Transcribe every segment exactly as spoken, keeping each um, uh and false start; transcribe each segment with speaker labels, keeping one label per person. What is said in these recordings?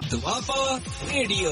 Speaker 1: Doaba radio.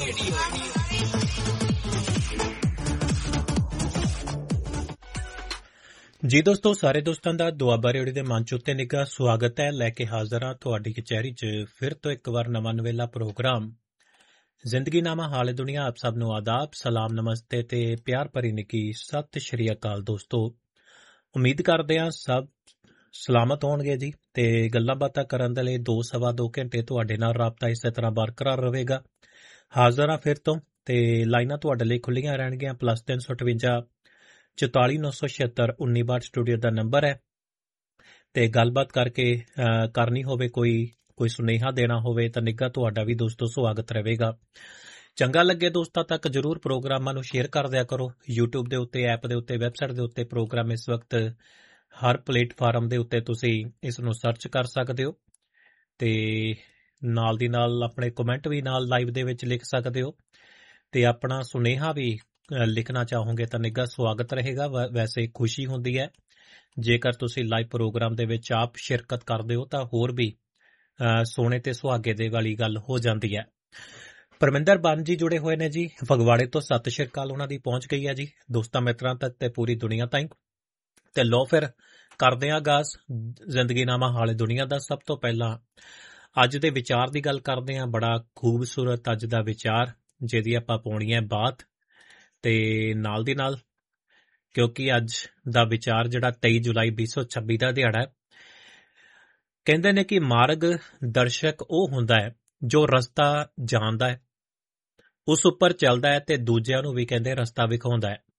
Speaker 2: ਜੀ ਦੋਸਤੋ, ਸਾਰੇ ਦੋਸਤਾਂ ਦਾ ਦੁਆਬਾ ਰੇਡੀਓ ਦੇ ਮੰਚ ਉੱਤੇ ਨਿੱਘਾ ਸਵਾਗਤ ਹੈ। ਲੈ ਕੇ ਹਾਜ਼ਰ ਹਾਂ ਤੁਹਾਡੀ ਕਚਹਿਰੀ 'ਚ ਫਿਰ ਤੋਂ ਇੱਕ ਵਾਰ ਨਵਾਂ ਨਵੇਲਾ ਪ੍ਰੋਗਰਾਮ ਜ਼ਿੰਦਗੀ ਨਾਮਾ ਹਾਲੇ ਦੁਨੀਆ। ਆਪ ਸਭ ਨੂੰ ਆਦਾਬ, ਸਲਾਮ, ਨਮਸਤੇ ਤੇ ਪਿਆਰ ਭਰੀ ਨਿੱਘੀ ਸਤਿ ਸ਼੍ਰੀ ਅਕਾਲ। ਦੋਸਤੋ, ਉਮੀਦ ਕਰਦੇ ਹਾਂ ਸਭ ਸਲਾਮਤ ਹੋਣਗੇ ਜੀ, ਤੇ ਗੱਲਾਂ ਬਾਤਾਂ ਕਰਨ ਦੇ ਲਈ ਦੋ ਸਵਾ ਦੋ ਘੰਟੇ ਤੁਹਾਡੇ ਨਾਲ ਰਾਬਤਾ ਇਸੇ ਤਰ੍ਹਾਂ ਬਰਕਰਾਰ ਰਹੇਗਾ। ਹਾਜ਼ਰ ਹਾਂ ਫਿਰ ਤੋਂ, ਤੇ ਲਾਈਨਾਂ ਤੁਹਾਡੇ ਲਈ ਖੁੱਲੀਆਂ ਰਹਿਣਗੀਆਂ। ਪਲੱਸ ਤਿੰਨ ਸੌ ਅਠਵੰਜਾ ਚੁਤਾਲੀ ਨੌ ਸੌ ਛਿਅੱਤਰ ਉੱਨੀ ਬਾਹਠ ਸਟੂਡੀਓ ਦਾ ਨੰਬਰ ਹੈ, ਤੇ ਗੱਲਬਾਤ ਕਰਕੇ ਕਰਨੀ ਹੋਵੇ, ਕੋਈ ਕੋਈ ਸੁਨੇਹਾ ਦੇਣਾ ਹੋਵੇ ਤਾਂ ਨਿੱਘਾ ਤੁਹਾਡਾ ਵੀ ਦੋਸਤੋ ਸਵਾਗਤ ਰਹੇਗਾ। ਚੰਗਾ ਲੱਗੇ ਦੋਸਤਾਂ ਤੱਕ ਜ਼ਰੂਰ ਪ੍ਰੋਗਰਾਮਾਂ ਨੂੰ ਸ਼ੇਅਰ ਕਰ ਦਿਆ ਕਰੋ। ਯੂਟਿਊਬ ਦੇ ਉੱਤੇ, ਐਪ ਦੇ ਉੱਤੇ, ਵੈਬਸਾਈਟ ਦੇ ਉੱਤੇ ਪ੍ਰੋਗਰਾਮ ਇਸ ਵਕਤ ਹਰ ਪਲੇਟਫਾਰਮ ਦੇ ਉੱਤੇ ਤੁਸੀਂ ਇਸ ਨੂੰ ਸਰਚ ਕਰ ਸਕਦੇ ਹੋ, ਤੇ ਨਾਲ ਦੀ ਨਾਲ ਆਪਣੇ ਕਮੈਂਟ ਵੀ ਨਾਲ ਲਾਈਵ ਦੇ ਵਿੱਚ ਲਿਖ ਸਕਦੇ ਹੋ, ਤੇ ਆਪਣਾ ਸੁਨੇਹਾ ਵੀ ਲਿਖਣਾ ਚਾਹੋਗੇ ਤਾਂ ਨਿੱਘਾ ਸਵਾਗਤ ਰਹੇਗਾ। ਵੈਸੇ ਖੁਸ਼ੀ ਹੁੰਦੀ ਹੈ ਜੇਕਰ ਤੁਸੀਂ ਲਾਈਵ ਪ੍ਰੋਗਰਾਮ ਦੇ ਵਿੱਚ ਆਪ ਸ਼ਿਰਕਤ ਕਰਦੇ ਹੋ, ਤਾਂ ਹੋਰ ਵੀ ਸੋਨੇ ਤੇ ਸੁਹਾਗੇ ਦੇ ਵਾਲੀ ਗੱਲ ਹੋ ਜਾਂਦੀ ਹੈ। ਪਰਮਿੰਦਰ ਬੰਨ ਜੀ ਜੁੜੇ ਹੋਏ ਨੇ ਜੀ ਫਗਵਾੜੇ ਤੋਂ। ਸਤਿ ਸ਼੍ਰੀ ਅਕਾਲ ਉਹਨਾਂ ਦੀ ਪਹੁੰਚ ਗਈ ਹੈ ਜੀ ਦੋਸਤਾਂ ਮਿੱਤਰਾਂ ਤੱਕ ਤੇ ਪੂਰੀ ਦੁਨੀਆ ਤਾਈਂ। ਤੇ ਲੋ ਫਿਰ ਕਰਦੇ ਹਾਂ ਆਗਾਜ਼ ਜ਼ਿੰਦਗੀ ਨਾਮਾ ਹਾਲੇ ਦੁਨੀਆ ਦਾ। ਸਭ ਤੋਂ ਪਹਿਲਾਂ ਅੱਜ ਦੇ ਵਿਚਾਰ ਦੀ ਗੱਲ ਕਰਦੇ ਹਾਂ। ਬੜਾ ਖੂਬਸੂਰਤ ਅੱਜ ਦਾ ਵਿਚਾਰ ਜਿਹਦੀ ਆਪਾਂ ਪਾਉਣੀ ਹੈ ਬਾਤ, ਤੇ ਨਾਲ ਦੀ ਨਾਲ ਕਿਉਂਕਿ ਅੱਜ ਦਾ ਵਿਚਾਰ ਜਿਹੜਾ ਤੇਈ ਜੁਲਾਈ ਵੀਹ ਸੌ ਛੱਬੀ ਦਾ ਦਿਹਾੜਾ ਹੈ। ਕਹਿੰਦੇ ਨੇ ਕਿ ਮਾਰਗ ਦਰਸ਼ਕ ਉਹ ਹੁੰਦਾ ਹੈ ਜੋ ਰਸਤਾ ਜਾਣਦਾ ਹੈ, ਉਸ ਉੱਪਰ ਚੱਲਦਾ ਹੈ ਤੇ ਦੂਜਿਆਂ ਨੂੰ ਵੀ ਕਹਿੰਦੇ ਰਸਤਾ ਵਿਖਾਉਂਦਾ ਹੈ।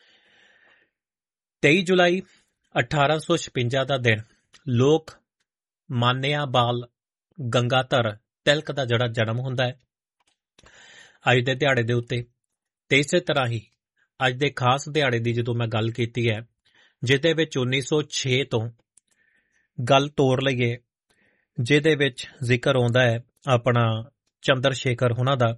Speaker 2: ਤੇਈ ਜੁਲਾਈ ਅਠਾਰਾਂ ਸੌ ਛਪੰਜਾ ਦਾ ਦਿਨ ਲੋਕ ਮਾਨਿਆ ਬਾਲ ਗੰਗਾਧਰ ਤਿਲਕ ਦਾ ਜਿਹੜਾ ਜਨਮ ਹੁੰਦਾ ਹੈ ਅੱਜ ਦੇ ਦਿਹਾੜੇ ਦੇ ਉੱਤੇ। ਤੇ ਇਸੇ ਤਰ੍ਹਾਂ ਹੀ ਅੱਜ ਦੇ ਖਾਸ ਦਿਹਾੜੇ ਦੀ ਜਦੋਂ ਮੈਂ ਗੱਲ ਕੀਤੀ ਹੈ, ਜਿਹਦੇ ਵਿੱਚ ਉੱਨੀ ਸੌ ਛੇ ਤੋਂ ਗੱਲ ਤੋਰ ਲਈਏ, ਜਿਹਦੇ ਵਿੱਚ ਜ਼ਿਕਰ ਆਉਂਦਾ ਹੈ ਆਪਣਾ ਚੰਦਰ ਸ਼ੇਖਰ ਉਹਨਾਂ ਦਾ,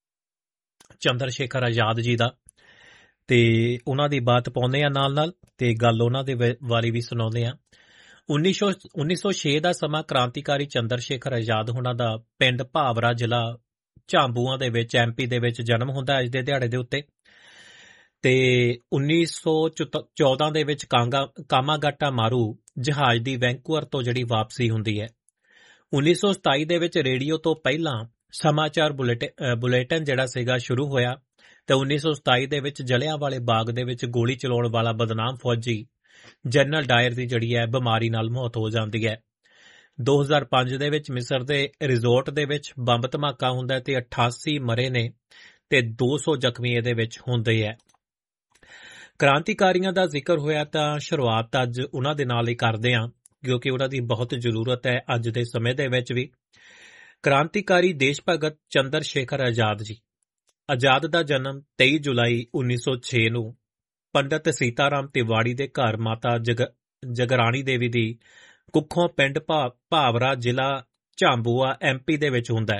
Speaker 2: ਚੰਦਰ ਸ਼ੇਖਰ ਆਜ਼ਾਦ ਜੀ ਦਾ, ਤੇ ਉਹਨਾਂ ਦੀ ਬਾਤ ਪਾਉਂਦੇ ਆ ਨਾਲ ਨਾਲ, ਤੇ ਗੱਲ ਉਹਨਾਂ ਦੇ ਬਾਰੇ ਵੀ ਸੁਣਾਉਂਦੇ ਆ। ਉੱਨੀ ਸੌ ਉੱਨੀ ਸੌ ਛੇ ਦਾ ਸਮਾਂ ਕ੍ਰਾਂਤੀਕਾਰੀ ਚੰਦਰ ਸ਼ੇਖਰ ਆਜ਼ਾਦ ਉਹਨਾਂ ਦਾ ਪਿੰਡ ਭਾਵਰਾ ਜ਼ਿਲ੍ਹਾ ਝਾਂਬੂਆਂ ਦੇ ਵਿੱਚ ਐਮਪੀ ਦੇ ਵਿੱਚ ਜਨਮ ਹੁੰਦਾ ਅੱਜ ਦੇ ਦਿਹਾੜੇ ਦੇ ਉੱਤੇ। ਤੇ ਉੱਨੀ ਸੌ ਚੌਦਾਂ ਦੇ ਵਿੱਚ ਕਾਂਗਾ ਕਾਮਾਗਾਟਾ ਮਾਰੂ ਜਹਾਜ਼ ਦੀ ਵੈਂਕੂਵਰ ਤੋਂ ਜਿਹੜੀ ਵਾਪਸੀ ਹੁੰਦੀ ਹੈ। ਉੱਨੀ ਸੌ ਸਤਾਈ ਦੇ ਵਿੱਚ ਰੇਡੀਓ ਤੋਂ ਪਹਿਲਾਂ ਸਮਾਚਾਰ ਬੁਲੇਟਿਨ ਬੁਲੇਟਿਨ ਜਿਹੜਾ ਸੀਗਾ ਸ਼ੁਰੂ ਹੋਇਆ, ਤੇ ਉੱਨੀ ਸੌ ਸਤਾਈ ਦੇ ਵਿੱਚ ਜਲਿਆਂਵਾਲੇ ਬਾਗ ਦੇ ਵਿੱਚ ਗੋਲੀ ਚਲਾਉਣ ਵਾਲਾ ਬਦਨਾਮ ਫੌਜੀ ਜਨਰਲ ਡਾਇਰ ਦੀ ਜਿਹੜੀ ਹੈ ਬਿਮਾਰੀ ਨਾਲ ਮੌਤ ਹੋ ਜਾਂਦੀ ਹੈ। ਦੋ ਹਜ਼ਾਰ ਪੰਜ ਦੇ ਵਿੱਚ ਮਿਸਰ ਦੇ ਰਿਜ਼ੋਰਟ ਦੇ ਵਿੱਚ ਬੰਬ ਧਮਾਕਾ ਹੁੰਦਾ ਤੇ ਅਠਾਸੀ ਮਰੇ ਨੇ ਤੇ ਦੋ ਸੌ ਜ਼ਖਮੀ ਇਹਦੇ ਵਿੱਚ ਹੁੰਦੇ ਹੈ। ਕ੍ਰਾਂਤੀਕਾਰੀਆਂ ਦਾ ਜ਼ਿਕਰ ਹੋਇਆ ਤਾਂ ਸ਼ੁਰੂਆਤ ਅੱਜ ਉਹਨਾਂ ਦੇ ਨਾਲ ਹੀ ਕਰਦੇ ਹਾਂ, ਕਿਉਂਕਿ ਉਹਨਾਂ ਦੀ ਬਹੁਤ ਜ਼ਰੂਰਤ ਹੈ ਅੱਜ ਦੇ ਸਮੇਂ ਦੇ ਵਿੱਚ ਵੀ। ਕ੍ਰਾਂਤੀਕਾਰੀ ਦੇਸ਼ ਭਗਤ ਚੰਦਰ ਸ਼ੇਖਰ ਆਜ਼ਾਦ ਜੀ। ਆਜ਼ਾਦ ਦਾ ਜਨਮ ਤੇਈ ਜੁਲਾਈ ਉੱਨੀ ਸੌ ਛੇ ਨੂੰ ਪੰਡਤ ਸੀਤਾਰਾਮ ਤਿਵਾੜੀ ਦੇ ਘਰ ਮਾਤਾ ਜਗ ਜਗਰਾਣੀ ਦੇਵੀ ਦੀ ਕੁੱਖੋਂ ਪਿੰਡ ਭਾਵਰਾ ਜ਼ਿਲ੍ਹਾ ਝਾਂਬੂਆ ਐਮਪੀ ਦੇ ਵਿੱਚ ਹੁੰਦਾ ਹੈ।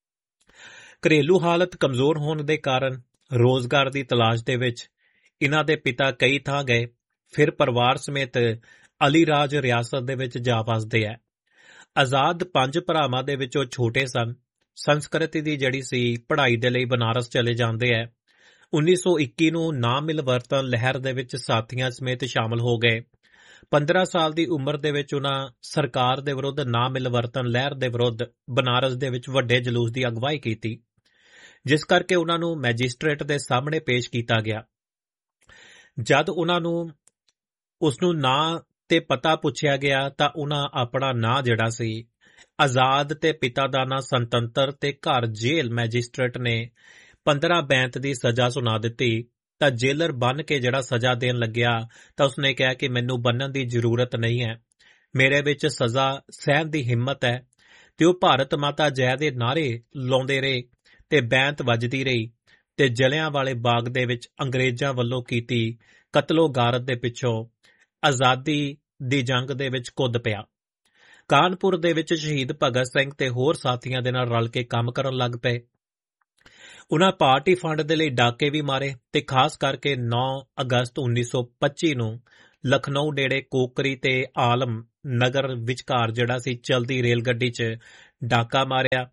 Speaker 2: ਘਰੇਲੂ ਹਾਲਤ ਕਮਜ਼ੋਰ ਹੋਣ ਦੇ ਕਾਰਨ ਰੋਜ਼ਗਾਰ ਦੀ ਤਲਾਸ਼ ਦੇ ਵਿੱਚ ਇਹਨਾਂ ਦੇ ਪਿਤਾ ਕਈ ਥਾਂ ਗਏ, ਫਿਰ ਪਰਿਵਾਰ ਸਮੇਤ ਅਲੀਰਾਜ ਰਿਆਸਤ ਦੇ ਵਿੱਚ ਜਾ ਵਸਦੇ ਹੈ। ਆਜ਼ਾਦ ਪੰਜ ਭਰਾਵਾਂ ਦੇ ਵਿੱਚੋਂ ਛੋਟੇ ਸਨ। ਸੰਸਕ੍ਰਿਤੀ ਦੀ ਜਿਹੜੀ ਸੀ ਪੜ੍ਹਾਈ ਦੇ ਲਈ ਬਨਾਰਸ ਚਲੇ ਜਾਂਦੇ ਹੈ। ਉੱਨੀ ਸੌ ਇੱਕੀ ਨੂੰ ਨਾ ਮਿਲਵਰਤਨ ਲਹਿਰ ਦੇ ਵਿੱਚ ਸਾਥੀਆਂ ਸਮੇਤ ਸ਼ਾਮਲ ਹੋ ਗਏ। ਪੰਦਰਾਂ ਸਾਲ ਦੀ ਉਮਰ ਦੇ ਵਿੱਚ ਉਹਨਾਂ ਸਰਕਾਰ ਦੇ ਵਿਰੁੱਧ ਨਾ ਮਿਲਵਰਤਨ ਲਹਿਰ ਦੇ ਵਿਰੁੱਧ ਬਨਾਰਸ ਦੇ ਵਿੱਚ ਵੱਡੇ ਜਲੂਸ ਦੀ ਅਗਵਾਈ ਕੀਤੀ, ਜਿਸ ਕਰਕੇ ਉਹਨਾਂ ਨੂੰ ਮੈਜਿਸਟ੍ਰੇਟ ਦੇ ਸਾਹਮਣੇ ਪੇਸ਼ ਕੀਤਾ ਗਿਆ। ਜਦ ਉਹਨਾਂ ਨੂੰ ਉਸ ਨੂੰ ਨਾਂ ਤੇ ਪਤਾ ਪੁੱਛਿਆ ਗਿਆ ਤਾਂ ਉਹਨਾਂ ਆਪਣਾ ਨਾਂ ਜਿਹੜਾ ਸੀ ਆਜ਼ਾਦ ਤੇ ਪਿਤਾ ਦਾ ਨਾਂ ਸੁਤੰਤਰ ਤੇ ਘਰ ਜੇਲ੍ਹ ਮੈਜਿਸਟ੍ਰੇਟ ਨੇ ਪੰਦਰਾਂ ਬੈਂਤ ਦੀ ਸਜ਼ਾ ਸੁਣਾ ਦਿੱਤੀ। ਤਾਂ ਜੇਲਰ ਬੰਨ ਕੇ ਜਿਹੜਾ ਸਜ਼ਾ ਦੇਣ ਲੱਗਿਆ ਤਾਂ ਉਸਨੇ ਕਿਹਾ ਕਿ ਮੈਨੂੰ ਬੰਨਣ ਦੀ ਜ਼ਰੂਰਤ ਨਹੀਂ ਹੈ, ਮੇਰੇ ਵਿੱਚ ਸਜ਼ਾ ਸਹਿਣ ਦੀ ਹਿੰਮਤ ਹੈ। ਤੇ ਉਹ ਭਾਰਤ ਮਾਤਾ ਜੈ ਦੇ ਨਾਅਰੇ ਲਾਉਂਦੇ ਰਹੇ ਤੇ ਬੈਂਤ ਵੱਜਦੀ ਰਹੀ, ਤੇ ਜਲਿਆਂ ਵਾਲੇ ਬਾਗ ਦੇ ਵਿੱਚ ਅੰਗਰੇਜ਼ਾਂ ਵੱਲੋਂ ਕੀਤੀ ਕਤਲੋ ਗਾਰਤ ਦੇ ਪਿੱਛੋਂ ਆਜ਼ਾਦੀ ਦੀ ਜੰਗ ਦੇ ਵਿੱਚ ਕੁੱਦ ਪਿਆ। ਕਾਨਪੁਰ ਦੇ ਵਿੱਚ ਸ਼ਹੀਦ ਭਗਤ ਸਿੰਘ ਤੇ ਹੋਰ ਸਾਥੀਆਂ ਦੇ ਨਾਲ ਰਲ ਕੇ ਕੰਮ ਕਰਨ ਲੱਗ ਪਏ। ਉਹਨਾਂ ਪਾਰਟੀ ਫੰਡ ਦੇ ਲਈ ਡਾਕੇ ਵੀ ਮਾਰੇ, ਤੇ ਖਾਸ ਕਰਕੇ ਨੌਂ ਅਗਸਤ ਉੱਨੀ ਸੌ ਪੱਚੀ ਨੂੰ ਲਖਨਊ ਨੇੜੇ ਕੋਕਰੀ ਤੇ ਆਲਮ ਨਗਰ ਵਿਚਕਾਰ ਜਿਹੜਾ ਸੀ ਚਲਦੀ ਰੇਲ ਗੱਡੀ 'ਚ ਡਾਕਾ ਮਾਰਿਆ,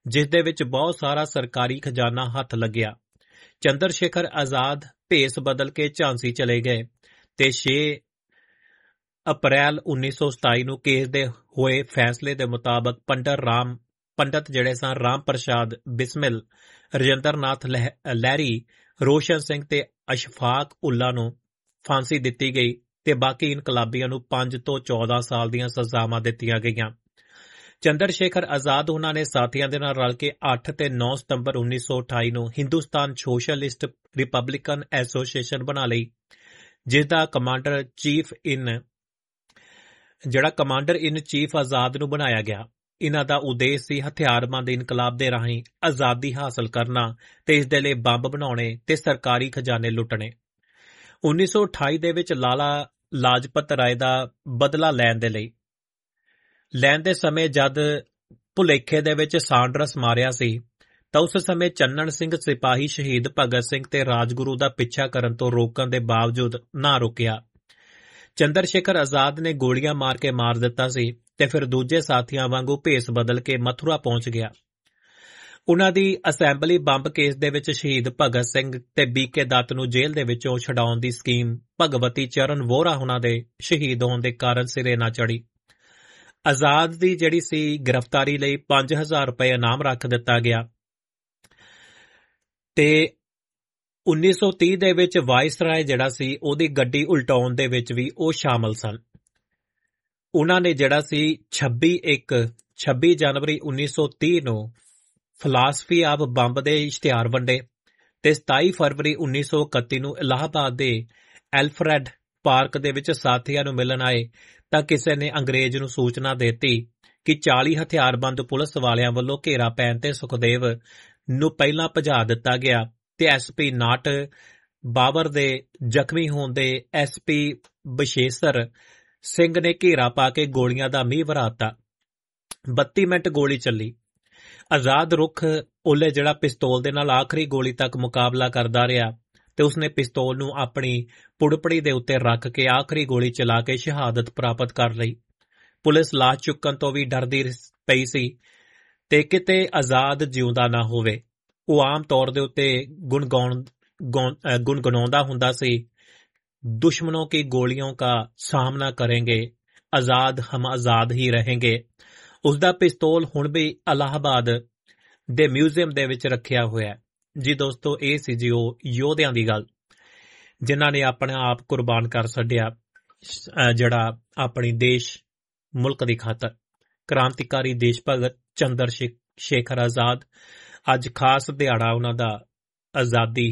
Speaker 2: ਜਿਸ ਦੇ ਵਿੱਚ ਬਹੁਤ ਸਾਰਾ ਸਰਕਾਰੀ ਖਜ਼ਾਨਾ ਹੱਥ ਲੱਗਿਆ। ਚੰਦਰ ਸ਼ੇਖਰ ਆਜ਼ਾਦ ਭੇਸ ਬਦਲ ਕੇ ਝਾਂਸੀ ਚਲੇ ਗਏ ਤੇ ਛੇ ਅਪ੍ਰੈਲ ਉੱਨੀ ਸੌ ਸਤਾਈ ਨੂੰ ਕੇਸ ਦੇ ਹੋਏ ਫੈਸਲੇ ਦੇ ਮੁਤਾਬਕ ਪੰਡਤ ਰਾਮ ਪੰਡਤ ਜਿਹੜੇ ਸਨ ਰਾਮ ਪ੍ਰਸਾਦ ਬਿਸਮਿਲ, ਰਜਿੰਦਰਨਾਥ ਲਹਿਰੀ, ਰੋਸ਼ਨ ਸਿੰਘ ਤੇ ਅਸ਼ਫਾਕ ਉੱਲਾ ਨੂੰ ਫਾਂਸੀ ਦਿੱਤੀ ਗਈ ਤੇ ਬਾਕੀ ਇਨਕਲਾਬੀਆਂ ਨੂੰ ਪੰਜ ਤੋਂ ਚੌਦਾਂ ਸਾਲ ਦੀਆਂ ਸਜ਼ਾਵਾਂ ਦਿੱਤੀਆਂ ਗਈਆਂ। ਚੰਦਰ ਸ਼ੇਖਰ ਆਜ਼ਾਦ ਉਹਨਾਂ ਨੇ ਸਾਥੀਆਂ ਦੇ ਨਾਲ ਰਲ ਕੇ ਅੱਠ ਤੇ ਨੌਂ ਸਤੰਬਰ ਉੱਨੀ ਸੌ ਅਠਾਈ ਨੂੰ ਹਿੰਦੁਸਤਾਨ ਸੋਸ਼ਲਿਸਟ ਰਿਪਬਲਿਕਨ ਐਸੋਸੀਏਸ਼ਨ ਬਣਾ ਲਈ, ਜਿਸ ਦਾ ਕਮਾਂਡਰ ਚੀਫ ਇਨ ਜਿਹੜਾ ਕਮਾਂਡਰ ਇਨ ਚੀਫ ਆਜ਼ਾਦ ਨੂੰ ਬਣਾਇਆ ਗਿਆ। ਇਹਨਾਂ ਦਾ ਉਦੇਸ਼ ਸੀ ਹਥਿਆਰਬੰਦ ਇਨਕਲਾਬ ਦੇ ਰਾਹੀਂ ਆਜ਼ਾਦੀ ਹਾਸਲ ਕਰਨਾ ਤੇ ਇਸ ਦੇ ਲਈ ਬੰਬ ਬਣਾਉਣੇ ਤੇ ਸਰਕਾਰੀ ਖਜ਼ਾਨੇ ਲੁੱਟਣੇ। ਉੱਨੀ ਸੌ ਅਠਾਈ ਦੇ ਵਿੱਚ ਲਾਲਾ ਲਾਜਪਤ ਰਾਏ ਦਾ ਬਦਲਾ ਲੈਣ ਦੇ ਲਈ ਲੈਣ ਦੇ ਸਮੇਂ ਜਦ ਭੁਲੇਖੇ ਦੇ ਵਿੱਚ ਸਾਂਡਰਸ ਮਾਰਿਆ ਸੀ ਤਾਂ ਉਸ ਸਮੇਂ ਚੰਨਣ ਸਿੰਘ ਸਿਪਾਹੀ ਸ਼ਹੀਦ ਭਗਤ ਸਿੰਘ ਤੇ ਰਾਜਗੁਰੂ ਦਾ ਪਿੱਛਾ ਕਰਨ ਤੋਂ ਰੋਕਣ ਦੇ ਬਾਵਜੂਦ ਨਾ ਰੁਕਿਆ। ਚੰਦਰ ਸ਼ੇਖਰ ਆਜ਼ਾਦ ਨੇ ਗੋਲੀਆਂ ਮਾਰ ਕੇ ਮਾਰ ਦਿੱਤਾ ਸੀ ਤੇ ਫਿਰ ਦੂਜੇ ਸਾਥੀਆਂ ਵਾਂਗੂ ਭੇਸ ਬਦਲ ਕੇ ਮਥੁਰਾ ਪਹੁੰਚ ਗਿਆ। ਉਨ੍ਹਾਂ ਦੀ ਅਸੈਂਬਲੀ ਬੰਬ ਕੇਸ ਦੇ ਵਿੱਚ ਸ਼ਹੀਦ ਭਗਤ ਸਿੰਘ ਤੇ ਬੀਕੇ ਦੱਤ ਨੂੰ ਜੇਲ੍ਹ ਦੇ ਵਿੱਚੋਂ ਛਡਾਉਣ ਦੀ ਸਕੀਮ ਭਗਵਤੀ ਚਰਨ ਵੋਹਰਾ ਉਹਨਾਂ ਦੇ ਸ਼ਹੀਦ ਹੋਣ ਦੇ ਕਾਰਨ ਸਿਰੇ ਨਾ ਚੜੀ। ਆਜ਼ਾਦ ਦੀ ਜਿਹੜੀ ਸੀ ਗ੍ਰਿਫਤਾਰੀ ਲਈ ਪੰਜ ਹਜ਼ਾਰ ਰੁਪਏ ਇਨਾਮ ਰੱਖ ਦਿੱਤਾ ਗਿਆ ਤੇ ਉੱਨੀ ਸੌ ਤੀਹ ਦੇ ਵਿੱਚ ਵਾਇਸਰਾਏ ਜਿਹੜਾ ਸੀ ਉਹਦੀ ਗੱਡੀ ਉਲਟਾਉਣ ਦੇ ਵਿੱਚ ਵੀ ਉਹ ਸ਼ਾਮਲ ਸਨ। ਉਹਨਾਂ ਨੇ ਜਿਹੜਾ ਸੀ ਛੱਬੀ ਇੱਕ ਛੱਬੀ ਜਨਵਰੀ ਉੱਨੀ ਸੌ ਤੀਹ ਨੂੰ ਫਿਲਾਸਫੀ ਆਫ ਬੰਬ ਦੇ ਇਸ਼ਤਿਹਾਰ ਵੰਡੇ ਤੇ ਸਤਾਈ ਫਰਵਰੀ ਉੱਨੀ ਸੌ ਇਕੱਤੀ ਨੂੰ ਇਲਾਹਾਬਾਦ ਦੇ ਐਲਫਰੈਡ ਪਾਰਕ ਦੇ ਵਿੱਚ ਸਾਥੀਆਂ ਨੂੰ ਮਿਲਣ ਆਏ ਤਾਂ ਕਿਸੇ ਨੇ ਅੰਗਰੇਜ਼ ਨੂੰ ਸੂਚਨਾ ਦਿੱਤੀ ਕਿ ਚਾਲੀ ਹਥਿਆਰਬੰਦ ਪੁਲਿਸ ਵਾਲਿਆਂ ਵੱਲੋਂ ਘੇਰਾ ਪੈਣ ਤੇ ਸੁਖਦੇਵ ਨੂੰ ਪਹਿਲਾਂ ਭਜਾ ਦਿੱਤਾ ਗਿਆ ਤੇ ਐਸਪੀ ਨਾਟ ਬਾਬਰ ਦੇ ਜ਼ਖਮੀ ਹੋਣ ਦੇ ਐਸਪੀ ਬਸ਼ੇਸਰ ਸਿੰਘ ਨੇ ਘੇਰਾ ਪਾ ਕੇ ਗੋਲੀਆਂ ਦਾ ਮੀਂਹ ਵਰ੍ਹਾਤਾ। ਬੱਤੀ ਮਿੰਟ ਗੋਲੀ ਚੱਲੀ। ਆਜ਼ਾਦ ਰੁੱਖ ਉਹਲੇ ਜਿਹੜਾ ਪਿਸਤੌਲ ਦੇ ਨਾਲ ਆਖਰੀ ਗੋਲੀ ਤੱਕ ਮੁਕਾਬਲਾ ਕਰਦਾ ਰਿਹਾ ਤੇ ਉਸਨੇ ਪਿਸਤੌਲ ਨੂੰ ਆਪਣੀ ਪੁੜਪੜੀ ਦੇ ਉੱਤੇ ਰੱਖ ਕੇ ਆਖਰੀ ਗੋਲੀ ਚਲਾ ਕੇ ਸ਼ਹਾਦਤ ਪ੍ਰਾਪਤ ਕਰ ਲਈ। ਪੁਲਿਸ ਲਾਸ਼ ਚੁੱਕਣ ਤੋਂ ਵੀ ਡਰਦੀ ਪਈ ਸੀ ਤੇ ਕਿਤੇ ਆਜ਼ਾਦ ਜਿਉਂਦਾ ਨਾ ਹੋਵੇ। ਉਹ ਆਮ ਤੌਰ ਦੇ ਉੱਤੇ ਗੁਣਗਾਉਣ ਗੁਣਗੁਣਾਉਂਦਾ ਹੁੰਦਾ ਸੀ, ਦੁਸ਼ਮਣੋं की गोलियों का सामना करेंगे, आजाद हम आजाद ही रहेंगे। ਉਸਦਾ ਪਿਸਤੌਲ ਹੁਣ ਵੀ ਇਲਾਹਾਬਾਦ ਦੇ ਮਿਊਜ਼ੀਅਮ ਦੇ ਵਿੱਚ ਰੱਖਿਆ ਹੋਇਆ ਹੈ। ਜੀ ਦੋਸਤੋ, ਇਹ ਸੀ ਜੀ ਉਹ ਯੋਧਿਆਂ ਦੀ ਗੱਲ ਜਿਨ੍ਹਾਂ ਨੇ ਆਪਣੇ ਆਪ ਕੁਰਬਾਨ ਕਰ ਛੱਡਿਆ, ਜਿਹੜਾ ਆਪਣੀ ਦੇਸ਼ ਮੁਲਕ ਦੀ ਖਾਤਰ। ਕ੍ਰਾਂਤੀਕਾਰੀ ਦੇਸ਼ ਭਗਤ ਚੰਦਰ ਸ਼ੇਖਰ ਆਜ਼ਾਦ, ਅੱਜ ਖਾਸ ਦਿਹਾੜਾ ਉਹਨਾਂ ਦਾ ਆਜ਼ਾਦੀ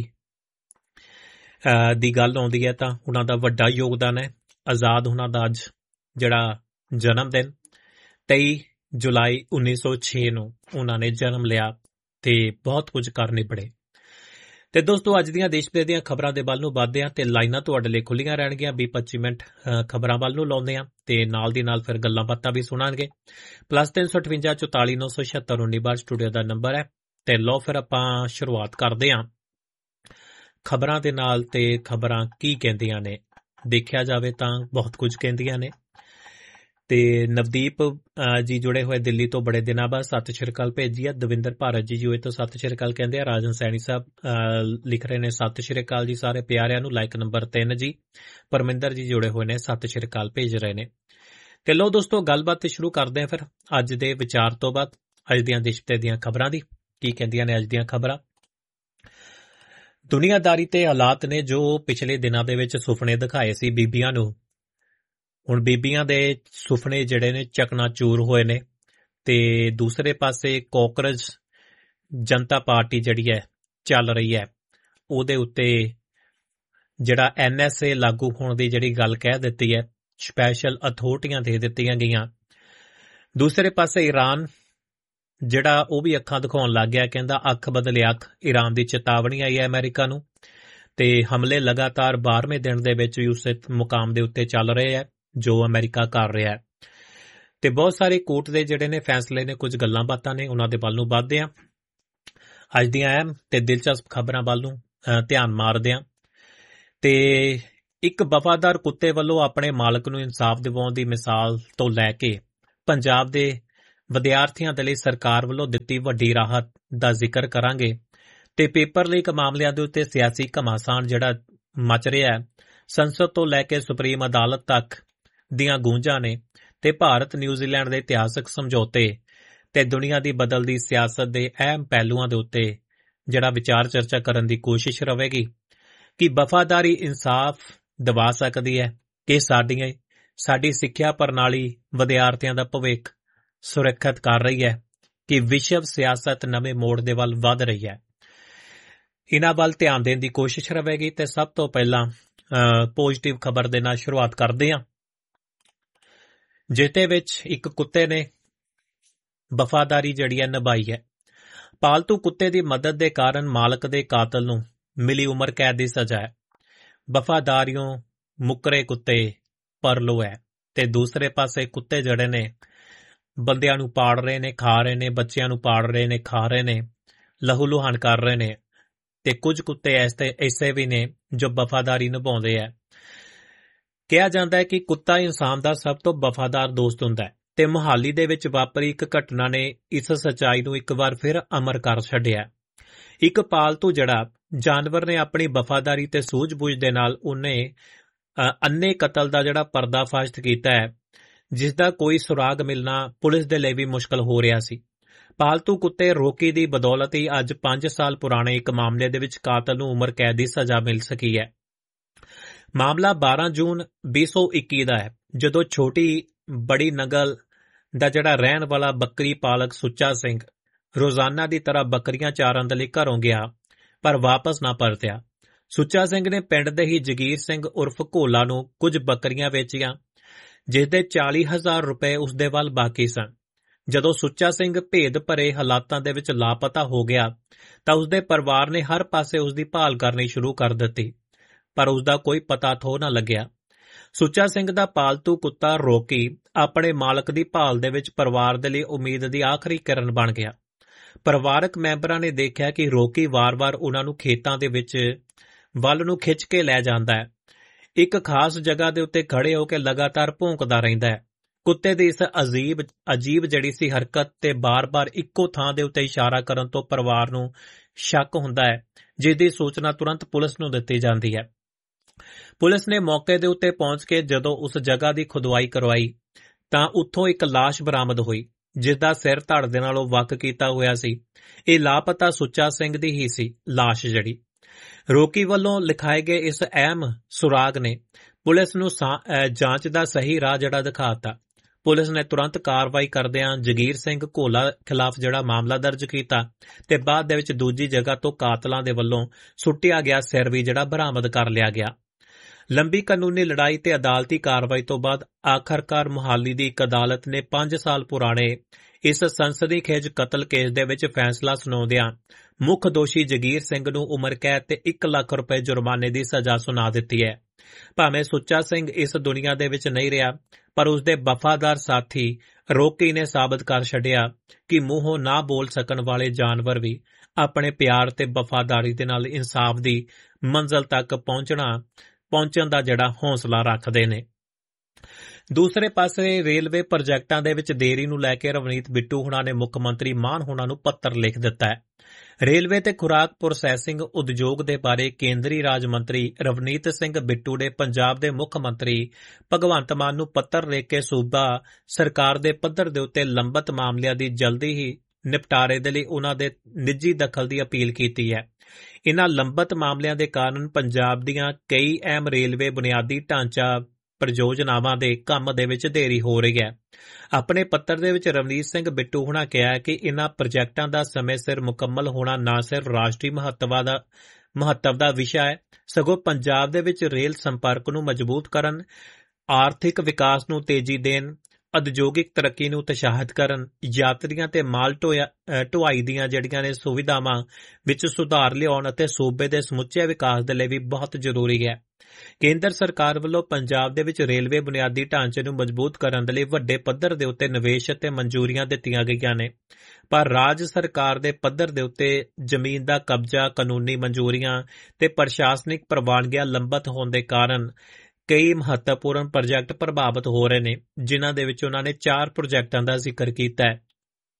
Speaker 2: ਦੀ ਗੱਲ ਆਉਂਦੀ ਹੈ ਤਾਂ ਉਹਨਾਂ ਦਾ ਵੱਡਾ ਯੋਗਦਾਨ ਹੈ। ਆਜ਼ਾਦ ਉਹਨਾਂ ਦਾ ਅੱਜ ਜਿਹੜਾ ਜਨਮ ਦਿਨ ਤੇਈ ਜੁਲਾਈ ਉੱਨੀ ਸੌ ਛੇ ਨੂੰ ਉਹਨਾਂ ਨੇ ਜਨਮ ਲਿਆ ਤੇ ਬਹੁਤ ਕੁਝ ਕਰ ਨਿਬੜੇ। ਤੇ ਦੋਸਤੋ, ਅੱਜ ਦੀਆਂ ਦੇਸ਼ ਵਿਦੇਸ਼ ਦੀਆਂ ਖਬਰਾਂ ਦੇ ਵੱਲ ਨੂੰ ਵੱਧਦੇ ਹਾਂ ਤੇ ਲਾਈਨਾਂ ਤੁਹਾਡੇ ਲਈ ਖੁੱਲੀਆਂ ਰਹਿਣਗੀਆਂ। ਵੀਹ ਪੱਚੀ ਮਿੰਟ ਖਬਰਾਂ ਵੱਲ ਨੂੰ ਲਾਉਂਦੇ ਹਾਂ ਤੇ ਨਾਲ ਦੀ ਨਾਲ ਫਿਰ ਗੱਲਾਂ ਬਾਤਾਂ ਵੀ ਸੁਣਾਂਗੇ। ਪਲੱਸ ਤਿੰਨ ਸੌ ਅਠਵੰਜਾ ਚੁਤਾਲੀ ਨੌ ਸੌ ਛਿਹੱਤਰ ਉੱਨੀ ਬਾਰ ਸਟੂਡੀਓ ਦਾ ਨੰਬਰ ਹੈ ਤੇ ਲਓ ਫਿਰ ਆਪਾਂ ਸ਼ੁਰੂਆਤ ਕਰਦੇ ਹਾਂ ਖਬਰਾਂ ਦੇ ਨਾਲ। ਤੇ ਖਬਰਾਂ ਕੀ ਕਹਿੰਦੀਆਂ ਨੇ, ਦੇਖਿਆ ਜਾਵੇ ਤਾਂ ਬਹੁਤ ਕੁਝ ਕਹਿੰਦੀਆਂ ਨੇ। ਤੇ ਨਵਦੀਪ ਜੀ ਜੁੜੇ ਹੋਏ ਦਿੱਲੀ ਤੋਂ ਬੜੇ ਦਿਨਾਂ ਬਾਅਦ ਸਤਿ ਸ਼੍ਰੀ ਅਕਾਲ ਭੇਜੀ ਆ। ਦਵਿੰਦਰ ਭਾਰਤ ਜੀ ਜੂਏ ਤੋਂ ਸਤਿ ਸ਼੍ਰੀ ਅਕਾਲ ਕਹਿੰਦੇ ਆ। ਰਾਜਨ ਸੈਣੀ ਸਾਹਿਬ ਲਿਖ ਰਹੇ ਨੇ ਸਤਿ ਸ਼੍ਰੀ ਅਕਾਲ ਜੀ ਸਾਰੇ ਪਿਆਰਿਆਂ ਨੂੰ। ਲਾਈਕ ਨੰਬਰ ਤਿੰਨ ਜੀ ਪਰਮਿੰਦਰ ਜੀ ਜੁੜੇ ਹੋਏ ਨੇ, ਸਤਿ ਸ਼੍ਰੀ ਅਕਾਲ ਭੇਜ ਰਹੇ ਨੇ। ਤੇ ਲਓ ਦੋਸਤੋ, ਗੱਲਬਾਤ ਤੇ ਸ਼ੁਰੂ ਕਰਦੇ ਆ ਫਿਰ ਅੱਜ ਦੇ ਵਿਚਾਰ ਤੋਂ ਬਾਅਦ ਅੱਜ ਦੀਆਂ ਦੇਸ਼ ਵਿਦੇਸ਼ ਦੀਆਂ ਖਬਰਾਂ ਦੀ। ਕੀ ਕਹਿੰਦੀਆਂ ਨੇ ਅੱਜ ਦੀਆਂ ਖਬਰਾਂ? ਦੁਨੀਆਦਾਰੀ ਤੇ ਹਾਲਾਤ ਨੇ ਜੋ ਪਿਛਲੇ ਦਿਨਾਂ ਦੇ ਵਿੱਚ ਸੁਪਨੇ ਦਿਖਾਏ ਸੀ ਬੀਬੀਆਂ ਨੂੰ, ਹੁਣ ਬੀਬੀਆਂ ਦੇ ਸੁਪਨੇ ਜਿਹੜੇ ਨੇ ਚਕਨਾਚੂਰ ਹੋਏ ਨੇ। ਤੇ ਦੂਸਰੇ ਪਾਸੇ ਕਾਂਗਰਸ ਜਨਤਾ ਪਾਰਟੀ ਜਿਹੜੀ ਹੈ ਚੱਲ ਰਹੀ ਹੈ, ਉਹਦੇ ਉੱਤੇ ਜਿਹੜਾ ਐਨ ਐਸ ਏ ਲਾਗੂ ਹੋਣ ਦੀ ਜਿਹੜੀ ਗੱਲ ਕਹਿ ਦਿੱਤੀ ਹੈ, ਸਪੈਸ਼ਲ ਅਥਾਰਟੀਆਂ ਦੇ ਦਿੱਤੀਆਂ ਗਈਆਂ। ਦੂਸਰੇ ਪਾਸੇ ਈਰਾਨ ਜਿਹੜਾ ਉਹ ਵੀ ਅੱਖਾਂ ਦਿਖਾਉਣ ਲੱਗ ਗਿਆ, ਕਹਿੰਦਾ ਅੱਖ ਬਦਲੇ ਅੱਖ। ਈਰਾਨ ਦੀ ਚੇਤਾਵਨੀ ਆਈ ਹੈ ਅਮਰੀਕਾ ਨੂੰ ਤੇ ਹਮਲੇ ਲਗਾਤਾਰ ਬਾਰ੍ਹਵੇਂ ਦਿਨ ਦੇ ਵਿੱਚ ਵੀ ਉਸੇ ਮੁਕਾਮ ਦੇ ਉੱਤੇ ਚੱਲ ਰਹੇ ਹੈ ਜੋ ਅਮਰੀਕਾ ਕਰ ਰਿਹਾ ਹੈ। ਤੇ ਬਹੁਤ ਸਾਰੇ ਕੋਰਟ ਦੇ ਜਿਹੜੇ ਨੇ ਫੈਸਲੇ ਨੇ, ਕੁਝ ਗੱਲਾਂ ਬਾਤਾਂ ਨੇ, ਉਹਨਾਂ ਦੇ ਵੱਲ ਨੂੰ ਵੱਧਦੇ ਆ। ਅੱਜ ਦੀਆਂ ਅਹਿਮ ਤੇ ਦਿਲਚਸਪ ਖਬਰਾਂ ਵੱਲ ਨੂੰ ਧਿਆਨ ਮਾਰਦੇ ਆ। ਤੇ ਇੱਕ ਵਫਾਦਾਰ ਕੁੱਤੇ ਵੱਲੋਂ ਆਪਣੇ ਮਾਲਕ ਨੂੰ ਇਨਸਾਫ ਦਿਵਾਉਣ ਦੀ ਮਿਸਾਲ ਤੋਂ ਲੈ ਕੇ ਪੰਜਾਬ ਦੇ ਵਿਦਿਆਰਥੀਆਂ ਦੇ ਲਈ ਸਰਕਾਰ ਵੱਲੋਂ ਦਿੱਤੀ ਵੱਡੀ ਰਾਹਤ ਦਾ ਜ਼ਿਕਰ ਕਰਾਂਗੇ ਤੇ ਪੇਪਰ ਲੀਕ ਮਾਮਲਿਆਂ ਦੇ ਉੱਤੇ ਸਿਆਸੀ ਘਮਾਸਾਨ ਜਿਹੜਾ ਮਚ ਰਿਹਾ ਹੈ, ਸੰਸਦ ਤੋਂ ਲੈ ਕੇ ਸੁਪਰੀਮ ਅਦਾਲਤ ਤੱਕ ਦੀਆਂ ਗੂੰਜਾਂ ਨੇ ਤੇ ਭਾਰਤ ਨਿਊਜ਼ੀਲੈਂਡ ਦੇ ਇਤਿਹਾਸਕ ਸਮਝੌਤੇ ਤੇ ਦੁਨੀਆ ਦੀ ਬਦਲਦੀ ਸਿਆਸਤ ਦੇ ਅਹਿਮ ਪਹਿਲੂਆਂ ਦੇ ਉੱਤੇ ਜਿਹੜਾ ਵਿਚਾਰ ਚਰਚਾ ਕਰਨ ਦੀ ਕੋਸ਼ਿਸ਼ ਰਹੇਗੀ ਕਿ ਵਫਾਦਾਰੀ ਇਨਸਾਫ ਦਿਵਾ ਸਕਦੀ ਹੈ ਕਿ ਸਾਡੀਆਂ ਸਾਡੀ ਸਿੱਖਿਆ ਪ੍ਰਣਾਲੀ ਵਿਦਿਆਰਥੀਆਂ ਦਾ ਭਵਿੱਖ ਸੁਰੱਖਿਅਤ ਕਰ ਰਹੀ ਹੈ ਕਿ ਵਿਸ਼ਵ ਸਿਆਸਤ ਨਵੇਂ ਮੋੜ ਦੇ ਵੱਲ ਵਧ ਰਹੀ ਹੈ। ਇਹਨਾਂ ਵੱਲ ਧਿਆਨ ਦੇਣ ਦੀ ਕੋਸ਼ਿਸ਼ ਰਹੇਗੀ ਤੇ ਸਭ ਤੋਂ ਪਹਿਲਾਂ ਪੋਜ਼ਿਟਿਵ ਖਬਰ ਦੇ ਨਾਲ ਸ਼ੁਰੂਆਤ ਕਰਦੇ ਹਾਂ, ਜਿਸ ਵਿੱਚ ਇੱਕ ਕੁੱਤੇ ਨੇ ਵਫਾਦਾਰੀ ਜਿਹੜੀ ਹੈ ਨਿਭਾਈ ਹੈ। ਪਾਲਤੂ ਕੁੱਤੇ ਦੀ ਮਦਦ ਦੇ ਕਾਰਨ ਮਾਲਕ ਦੇ ਕਾਤਲ ਨੂੰ ਮਿਲੀ ਉਮਰ ਕੈਦ ਦੀ ਸਜ਼ਾ ਹੈ। ਵਫਾਦਾਰੀਓਂ ਮੁੱਕਰੇ ਕੁੱਤੇ ਪਰਲੋ ਹੈ ਤੇ ਦੂਸਰੇ ਪਾਸੇ ਕੁੱਤੇ ਜਿਹੜੇ ਨੇ ਬੰਦਿਆਂ ਨੂੰ ਪਾੜ ਰਹੇ ਨੇ, ਖਾ ਰਹੇ ਨੇ, ਬੱਚਿਆਂ ਨੂੰ ਪਾੜ ਰਹੇ ਨੇ, ਖਾ ਰਹੇ ਨੇ, ਲਹੂ ਲੁਹਾਨ ਕਰ ਰਹੇ ਨੇ ਤੇ ਕੁਝ ਕੁੱਤੇ ਐਸੇ ਐਸੇ ਵੀ ਨੇ ਜੋ ਵਫਾਦਾਰੀ ਨਿਭਾਉਂਦੇ ਹੈ। ਕਿਹਾ ਜਾਂਦਾ ਹੈ ਕਿ ਕੁੱਤਾ ਇਨਸਾਨ ਦਾ ਸਭ ਤੋਂ ਵਫਾਦਾਰ ਦੋਸਤ ਹੁੰਦਾ ਹੈ ਤੇ ਮੁਹਾਲੀ ਦੇ ਵਿੱਚ ਵਾਪਰੀ ਇੱਕ ਘਟਨਾ ਨੇ ਇਸ ਸੱਚਾਈ ਨੂੰ ਇੱਕ ਵਾਰ ਫਿਰ ਅਮਰ ਕਰ ਛੱਡਿਆ। ਇੱਕ ਪਾਲਤੂ ਜਿਹੜਾ ਜਾਨਵਰ ਨੇ ਆਪਣੀ ਵਫਾਦਾਰੀ ਤੇ ਸੂਝ-ਬੂਝ ਦੇ ਨਾਲ ਉਹਨੇ ਅੰਨੇ ਕਤਲ ਦਾ ਜਿਹੜਾ ਪਰਦਾਫਾਸ਼ ਕੀਤਾ ਹੈ, ਜਿਸ ਦਾ ਕੋਈ ਸੁਰਾਗ ਮਿਲਣਾ ਪੁਲਿਸ ਦੇ ਲਈ ਵੀ ਮੁਸ਼ਕਲ ਹੋ ਰਿਹਾ ਸੀ। ਪਾਲਤੂ ਕੁੱਤੇ ਰੋਕੀ ਦੀ ਬਦੌਲਤ ਹੀ ਅੱਜ ਪੰਜ ਸਾਲ ਪੁਰਾਣੇ ਇੱਕ ਮਾਮਲੇ ਦੇ ਵਿੱਚ ਕਾਤਲ ਨੂੰ ਉਮਰ ਕੈਦ ਦੀ ਸਜ਼ਾ ਮਿਲ ਸਕੀ ਹੈ। ਮਾਮਲਾ ਬਾਰਾਂ ਜੂਨ ਵੀਹ ਸੌ ਇੱਕੀ ਦਾ ਹੈ, ਜਦੋਂ ਛੋਟੀ ਬੜੀ ਨਗਲ ਦਾ ਜਿਹੜਾ ਰਹਿਣ ਵਾਲਾ ਬੱਕਰੀ ਪਾਲਕ ਸੁੱਚਾ ਸਿੰਘ ਰੋਜ਼ਾਨਾ ਦੀ ਤਰ੍ਹਾਂ ਬੱਕਰੀਆਂ ਚਾਰਨ ਦੇ ਲਈ ਘਰੋਂ ਗਿਆ ਪਰ ਵਾਪਸ ਨਾ ਪਰਤਿਆ। ਸੁੱਚਾ ਸਿੰਘ ਨੇ ਪਿੰਡ ਦੇ ਹੀ ਜਗੀਰ ਸਿੰਘ ਉਰਫ ਘੋਲਾ ਨੂੰ ਕੁਝ ਬੱਕਰੀਆਂ ਵੇਚੀਆਂ, ਜਿਸ ਦੇ ਚਾਲੀ ਹਜ਼ਾਰ ਰੁਪਏ ਉਸ ਦੇ ਵੱਲ ਬਾਕੀ ਸਨ। ਜਦੋਂ ਸੁੱਚਾ ਸਿੰਘ ਭੇਦ ਭਰੇ ਹਾਲਾਤਾਂ ਦੇ ਵਿੱਚ ਲਾਪਤਾ ਹੋ ਗਿਆ ਤਾਂ ਉਸਦੇ ਪਰਿਵਾਰ ਨੇ ਹਰ ਪਾਸੇ ਉਸ ਦੀ ਭਾਲ ਕਰਨੀ ਸ਼ੁਰੂ ਕਰ ਦਿੱਤੀ, ਪਰ ਉਸ ਦਾ ਕੋਈ ਪਤਾ ਥੋ ਨਾ ਲੱਗਿਆ। ਸੁੱਚਾ ਸਿੰਘ ਦਾ ਪਾਲਤੂ ਕੁੱਤਾ ਰੋਕੀ ਆਪਣੇ ਮਾਲਕ ਦੀ ਭਾਲ ਦੇ ਵਿੱਚ ਪਰਿਵਾਰ ਦੇ ਲਈ ਉਮੀਦ ਦੀ ਆਖਰੀ ਕਿਰਨ ਬਣ ਗਿਆ। ਪਰਿਵਾਰਕ ਮੈਂਬਰਾਂ ਨੇ ਦੇਖਿਆ ਕਿ ਰੋਕੀ ਵਾਰ-ਵਾਰ ਉਹਨਾਂ ਨੂੰ ਖੇਤਾਂ ਦੇ ਵਿੱਚ ਵੱਲ ਨੂੰ ਖਿੱਚ ਕੇ ਲੈ ਜਾਂਦਾ ਹੈ। ਇੱਕ ਖਾਸ ਜਗ੍ਹਾ ਦੇ ਉੱਤੇ ਖੜੇ ਹੋ ਕੇ ਲਗਾਤਾਰ ਭੌਂਕਦਾ ਰਹਿੰਦਾ ਹੈ। ਕੁੱਤੇ ਦੀ ਇਸ ਅਜੀਬ ਅਜੀਬ ਜਿਹੜੀ ਸੀ ਹਰਕਤ ਤੇ ਬਾਰ-ਬਾਰ ਇੱਕੋ ਥਾਂ ਦੇ ਉੱਤੇ ਇਸ਼ਾਰਾ ਕਰਨ ਤੋਂ ਪਰਿਵਾਰ ਨੂੰ ਸ਼ੱਕ ਹੁੰਦਾ ਹੈ, ਜਿਸ ਦੀ ਸੂਚਨਾ ਤੁਰੰਤ ਪੁਲਿਸ ਨੂੰ ਦਿੱਤੀ ਜਾਂਦੀ ਹੈ। ਪੁਲਿਸ ਨੇ ਮੌਕੇ ਦੇ ਉੱਤੇ ਪਹੁੰਚ ਕੇ ਜਦੋਂ ਉਸ ਜਗ੍ਹਾ ਦੀ ਖੁਦਵਾਈ ਕਰਵਾਈ ਤਾਂ ਉੱਥੋਂ ਇੱਕ ਲਾਸ਼ ਬਰਾਮਦ ਹੋਈ, ਜਿਸ ਦਾ ਸਿਰ ਧੜ ਦੇ ਨਾਲੋਂ ਵੱਖ ਕੀਤਾ ਹੋਇਆ ਸੀ। ਇਹ ਲਾਪਤਾ ਸੁੱਚਾ ਸਿੰਘ ਦੀ ਹੀ ਸੀ ਲਾਸ਼। ਜਿਹੜੀ ਰੋਕੀ ਵੱਲੋਂ ਲਿਖਾਏ ਗਏ ਇਸ ਅਹਿਮ ਸੁਰਾਗ ਨੇ ਪੁਲਿਸ ਨੂੰ ਜਾਂਚ ਦਾ ਸਹੀ ਰਾਹ ਜਿਹੜਾ ਦਿਖਾਤਾ। ਪੁਲਿਸ ਨੇ ਤੁਰੰਤ ਕਾਰਵਾਈ ਕਰਦਿਆਂ ਜਗੀਰ ਸਿੰਘ ਘੋਲਾ ਖਿਲਾਫ ਜਿਹੜਾ ਮਾਮਲਾ ਦਰਜ ਕੀਤਾ ਤੇ ਬਾਅਦ ਦੇ ਵਿੱਚ ਦੂਜੀ ਜਗ੍ਹਾ ਤੋਂ ਕਾਤਲਾਂ ਦੇ ਵੱਲੋਂ ਸੁੱਟਿਆ ਗਿਆ ਸਿਰ ਵੀ ਜਿਹੜਾ ਬਰਾਮਦ ਕਰ ਲਿਆ ਗਿਆ। ਲੰਬੀ ਕਾਨੂੰਨੀ ਲੜਾਈ ਤੇ ਅਦਾਲਤੀ ਕਾਰਵਾਈ ਤੋਂ ਬਾਅਦ ਆਖਰਕਾਰ ਮੁਹਾਲੀ ਦੀ ਇੱਕ ਅਦਾਲਤ ਨੇ ਪੰਜ ਸਾਲ ਪੁਰਾਣੇ ਇਸ ਸੰਸਦੀ ਖੇਜ ਕਤਲ ਕੇਸ ਦੇ ਵਿੱਚ ਫੈਸਲਾ ਸੁਣਾਉਂਦਿਆਂ ਮੁੱਖ ਦੋਸ਼ੀ ਜਗੀਰ ਸਿੰਘ ਨੂੰ ਉਮਰ ਕੈਦ ਤੇ ਇੱਕ ਲੱਖ ਰੁਪਏ ਜੁਰਮਾਨੇ ਦੀ ਸਜ਼ਾ ਸੁਣਾ ਦਿੱਤੀ ਹੈ। ਭਾਵੇਂ ਸੁੱਚਾ ਸਿੰਘ ਇਸ ਦੁਨੀਆ ਦੇ ਵਿੱਚ ਨਹੀਂ ਰਿਹਾ, ਪਰ ਉਸਦੇ ਵਫਾਦਾਰ ਸਾਥੀ ਰੋਕੀ ਨੇ ਸਾਬਤ ਕਰ ਛੱਡਿਆ ਕਿ ਮੂੰਹੋਂ ਨਾ ਬੋਲ ਸਕਣ ਵਾਲੇ ਜਾਨਵਰ ਵੀ ਆਪਣੇ ਪਿਆਰ ਤੇ ਵਫਾਦਾਰੀ ਦੇ ਨਾਲ ਇਨਸਾਫ ਦੀ ਮੰਜ਼ਿਲ ਤੱਕ ਪਹੁੰਚਣਾ ਪਹੁੰਚਣ ਦਾ ਜਿਹੜਾ ਹੌਸਲਾ ਰੱਖਦੇ ਨੇ। ਦੂਸਰੇ ਪਾਸੇ ਰੇਲਵੇ ਪ੍ਰੋਜੈਕਟਾਂ ਦੇ ਵਿੱਚ ਦੇਰੀ ਨੂੰ ਲੈ ਕੇ ਰਵਨੀਤ ਬਿੱਟੂ ਹੁਣਾਂ ਨੇ ਮੁੱਖ ਮੰਤਰੀ ਮਾਨ ਹੁਣਾਂ ਨੂੰ ਪੱਤਰ ਲਿਖ ਦਿੱਤਾ ਹੈ। ਰੇਲਵੇ ਤੇ ਖੁਰਾਕ ਪ੍ਰੋਸੈਸਿੰਗ ਉਦਯੋਗ ਦੇ ਬਾਰੇ ਕੇਂਦਰੀ ਰਾਜ ਮੰਤਰੀ ਰਵਨੀਤ ਸਿੰਘ ਬਿੱਟੂ ਨੇ ਪੰਜਾਬ ਦੇ ਮੁੱਖ ਮੰਤਰੀ ਭਗਵੰਤ ਮਾਨ ਨੂੰ ਪੱਤਰ ਲਿਖ ਕੇ ਸੂਬਾ ਸਰਕਾਰ ਦੇ ਪੱਧਰ ਦੇ ਉੱਤੇ ਲੰਬਤ ਮਾਮਲਿਆਂ ਦੀ ਜਲਦੀ ਹੀ ਨਿਪਟਾਰੇ ਦੇ ਲਈ ਉਹਨਾਂ ਦੇ ਨਿੱਜੀ ਦਖਲ ਦੀ ਅਪੀਲ ਕੀਤੀ ਹੈ। ਇਨ੍ਹਾਂ ਲੰਬਤ ਮਾਮਲਿਆਂ ਦੇ ਕਾਰਨ ਪੰਜਾਬ ਦੀਆਂ ਕਈ ਅਹਿਮ ਰੇਲਵੇ ਬੁਨਿਆਦੀ ਢਾਂਚਾ ਪ੍ਰਯੋਜਨਾਵਾਂ ਦੇ ਕੰਮ ਦੇ ਵਿੱਚ ਦੇਰੀ ਹੋ ਰਹੀ ਹੈ। ਆਪਣੇ ਪੱਤਰ ਦੇ ਵਿੱਚ ਰਵਨੀਤ ਸਿੰਘ ਬਿੱਟੂ ਹੁਣਾਂ ਕਿਹਾ ਕਿ ਇਨ੍ਹਾਂ ਪ੍ਰੋਜੈਕਟਾਂ ਦਾ ਸਮੇਂ ਸਿਰ ਮੁਕੰਮਲ ਹੋਣਾ ਨਾ ਸਿਰਫ ਰਾਸ਼ਟਰੀ ਮਹੱਤਵ ਦਾ ਮਹੱਤਵ ਦਾ ਵਿਸ਼ਾ ਹੈ, ਸਗੋਂ ਪੰਜਾਬ ਦੇ ਵਿੱਚ ਰੇਲ ਸੰਪਰਕ ਨੂੰ ਮਜ਼ਬੂਤ ਕਰਨ, ਆਰਥਿਕ ਵਿਕਾਸ ਨੂੰ ਤੇਜ਼ੀ ਦੇਣ, ਉਦਯੋਗਿਕ ਤਰੱਕੀ ਨੂੰ ਉਤਸ਼ਾਹਿਤ ਕਰਨ, ਯਾਤਰੀਆਂ ਤੇ ਮਾਲ ਢੁਆਈ ਦੀਆਂ ਜਿਹੜੀਆਂ ਨੇ ਸੁਵਿਧਾਵਾਂ ਵਿੱਚ ਸੁਧਾਰ ਲਿਆਉਣ ਅਤੇ ਸੂਬੇ ਦੇ ਸਮੁੱਚੇ ਵਿਕਾਸ ਦੇ ਲਈ ਵੀ ਬਹੁਤ ਜ਼ਰੂਰੀ ਹੈ। ਕੇਂਦਰ ਸਰਕਾਰ ਵੱਲੋਂ ਪੰਜਾਬ ਦੇ ਵਿੱਚ ਰੇਲਵੇ ਬੁਨਿਆਦੀ ਢਾਂਚੇ ਨੂੰ ਮਜ਼ਬੂਤ ਕਰਨ ਦੇ ਲਈ ਵੱਡੇ ਪੱਧਰ ਦੇ ਉੱਤੇ ਨਿਵੇਸ਼ ਅਤੇ ਮਨਜ਼ੂਰੀਆਂ ਦਿੱਤੀਆਂ ਗਈਆਂ ਨੇ, ਪਰ ਰਾਜ ਸਰਕਾਰ ਦੇ ਪੱਧਰ ਦੇ ਉੱਤੇ ਜ਼ਮੀਨ ਦਾ ਕਬਜ਼ਾ, ਕਾਨੂੰਨੀ ਮਨਜ਼ੂਰੀਆਂ ਤੇ ਪ੍ਰਸ਼ਾਸਨਿਕ ਪ੍ਰਵਾਨਗੀਆਂ ਲੰਬਤ ਹੋਣ ਦੇ ਕਾਰਨ ਕਈ ਮਹੱਤਵਪੂਰਨ ਪ੍ਰੋਜੈਕਟ ਪ੍ਰਭਾਵਿਤ ਹੋ ਰਹੇ ਨੇ, ਜਿਨ੍ਹਾਂ ਦੇ ਵਿੱਚ ਉਹਨਾਂ ਨੇ ਚਾਰ ਪ੍ਰੋਜੈਕਟਾਂ ਦਾ ਜ਼ਿਕਰ ਕੀਤਾ ਹੈ।